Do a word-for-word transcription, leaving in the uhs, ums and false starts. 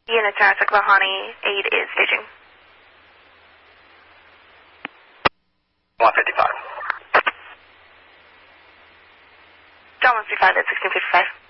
Unit Jurassic Lahani, eight is staging. one fifty-five. John one fifty-five at sixteen fifty-five.